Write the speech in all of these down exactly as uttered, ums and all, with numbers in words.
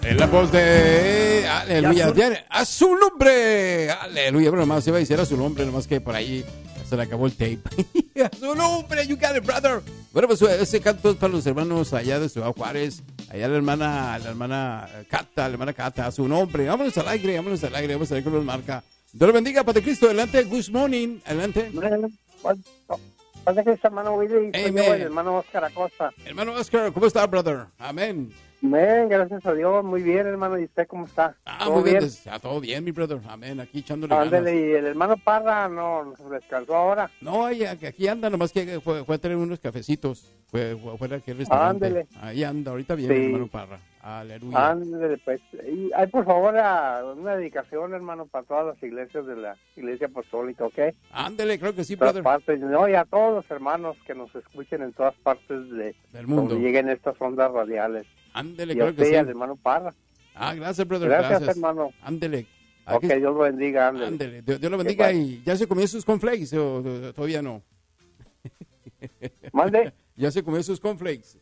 En la voz de Aleluya, a su nombre, Aleluya, pero nomás iba a decir a su nombre, nomás que por ahí se le acabó el tape. A su nombre, you got it, brother. Bueno, pues ese canto es para los hermanos allá de Ciudad Juárez, allá la hermana, la hermana Cata, la hermana Cata, a su nombre. Vámonos al aire, vámonos al aire, vamos a ver cómo nos marca. Dios lo bendiga, Padre Cristo, adelante, good morning, adelante. Padre Cristo, hermano Willy, soy yo, el hermano Oscar Acosta. Hermano Oscar, ¿cómo está, brother? Amén. Amén, gracias a Dios, muy bien, hermano. ¿Y usted cómo está? Ah, muy bien, está todo bien, mi brother. Amén, aquí echándole Ándale, ganas. y el hermano Parra no descansó ahora. No, aquí anda, nomás que fue, fue a tener unos cafecitos. Fue, fue a aquel restaurante. Ándale. Ahí anda, ahorita bien, Sí. el hermano Parra. Aleluya. Ándale, pues. Y hay, por favor, a, una dedicación, hermano, para todas las iglesias de la Iglesia Apostólica, ¿ok? Ándale, creo que sí, todas brother. partes, no, y a todos los hermanos que nos escuchen en todas partes de, del mundo. Donde lleguen estas ondas radiales. Ándele, y creo a usted, que sí. al hermano Parra. Ah, gracias, brother. Gracias, Gracias. hermano. Ándele. Ok, Aquí- Dios lo bendiga, ándele. Ándele. Dios, Dios lo bendiga. ¿Y ya se comió sus cornflakes o, o todavía no? Mande. Ya se comió sus cornflakes.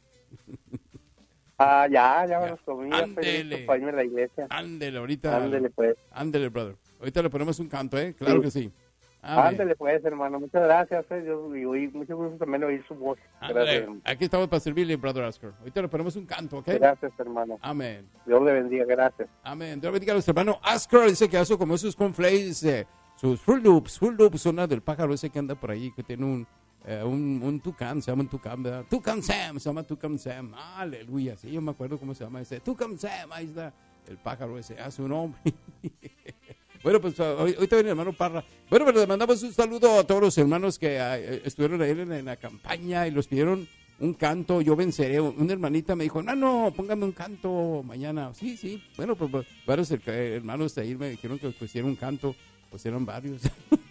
Ah, ya, ya me los comí, ya estoy Ándele. listo para irme a la iglesia. Ándele, ahorita. Ándele, pues. Ándele, brother. Ahorita le ponemos un canto, ¿eh? Claro Sí. que sí. Amén. Ándele, pues, hermano. Muchas gracias, eh. Yo, y oí, mucho gusto también oír su voz. Ándale. Gracias, Aquí estamos para servirle, brother Oscar. Ahorita le ponemos un canto, ¿ok? gracias, hermano. Amén. Dios le bendiga, gracias. Amén. Dios bendiga a nuestro hermano Oscar. Dice que hace como sus cornflakes, eh, sus Fruit Loops. Fruit Loops son las del pájaro ese que anda por ahí, que tiene un, eh, un, un tucán, se llama un tucán, ¿verdad? Tucán Sam, se llama Tucán Sam. Aleluya. Sí, yo me acuerdo cómo se llama ese. Tucán Sam, ahí está el pájaro ese, a su nombre. Bueno, pues hoy- ahorita viene el hermano Parra. Bueno, pero le mandamos un saludo a todos los hermanos que eh, estuvieron ahí en, en la campaña y los pidieron un canto. Yo venceré. Una hermanita me dijo, no, no, póngame un canto mañana. Sí, sí. Bueno, pues pues, varios eh, hermanos de ahí me dijeron que pusiera un canto. Pues eran varios.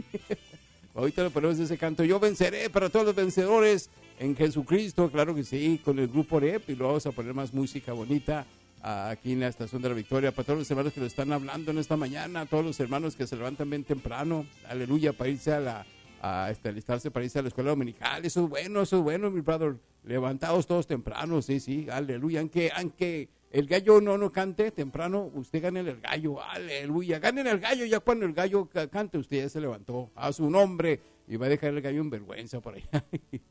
Ahorita le ponemos ese canto. Yo venceré para todos los vencedores en Jesucristo. Claro que sí, con el grupo Rep. Y luego vamos a poner más música bonita aquí en la Estación de la Victoria, para todos los hermanos que lo están hablando en esta mañana, todos los hermanos que se levantan bien temprano, aleluya, para irse a la, a este, alistarse para irse a la escuela dominical. Eso es bueno, eso es bueno, mi brother, levantados todos temprano, sí, sí, aleluya, aunque, aunque el gallo no, no cante temprano, usted gane el gallo, aleluya, ganen el gallo, ya cuando el gallo ca- cante, usted ya se levantó, a su nombre, y va a dejar el gallo en vergüenza por allá.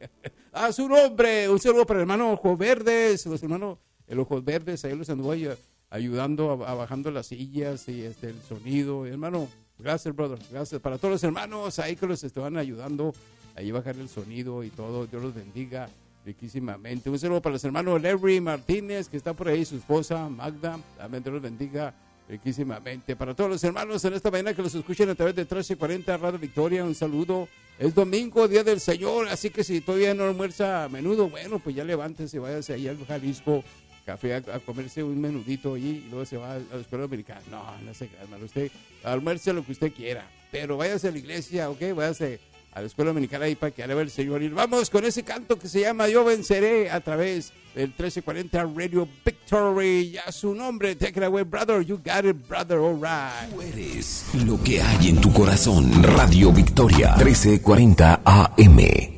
A su nombre, un saludo para el hermano Ojos Verdes, los hermanos el Ojos Verdes, ahí los anduvo ay- ayudando a, a bajando las sillas y este, el sonido. Hermano, gracias, brother, gracias. Para todos los hermanos ahí que los estaban ayudando ahí a bajar el sonido y todo, Dios los bendiga riquísimamente. Un saludo para los hermanos Larry Martínez, que está por ahí, su esposa Magda, también Dios los bendiga riquísimamente. Para todos los hermanos en esta mañana que los escuchen a través de trece cuarenta Radio Victoria, un saludo. Es domingo, día del Señor, así que si todavía no almuerza a menudo, bueno, pues ya levántese, váyase ahí al Jalisco Café a, a comerse un menudito allí y luego se va a, a la escuela dominical. No, no se crea, hermano, usted almuerce lo que usted quiera, pero váyase a la iglesia, ok, váyase a la escuela dominical ahí para que alabe el Señor. Y vamos con ese canto que se llama Yo Venceré a través del trece cuarenta Radio Victory. Ya su nombre, take it away, brother, you got it, brother, all right. Tú eres lo que hay en tu corazón. Radio Victoria, trece cuarenta A M.